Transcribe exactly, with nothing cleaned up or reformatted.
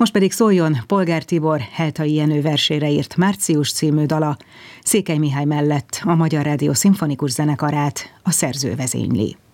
Most pedig szóljon Polgár Tibor Heltai Jenő versére írt Március című dala. Székely Mihály mellett a Magyar Rádió Szimfonikus Zenekarát a szerző vezényli.